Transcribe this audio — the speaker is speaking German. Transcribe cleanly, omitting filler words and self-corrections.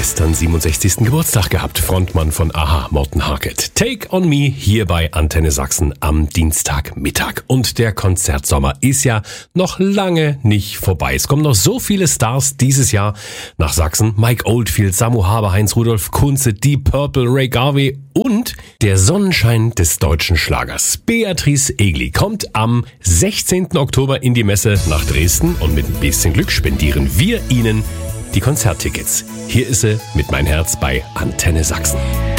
gestern 67. Geburtstag gehabt. Frontmann von a-ha, Morten Harket. Take on Me hier bei Antenne Sachsen am Dienstagmittag. Und der Konzertsommer ist ja noch lange nicht vorbei. Es kommen noch so viele Stars dieses Jahr nach Sachsen. Mike Oldfield, Samu Haber, Heinz Rudolf Kunze, Deep Purple, Ray Garvey und der Sonnenschein des deutschen Schlagers. Beatrice Egli kommt am 16. Oktober in die Messe nach Dresden und mit ein bisschen Glück spendieren wir Ihnen die Konzerttickets. Hier ist sie mit Mein Herz bei Antenne Sachsen.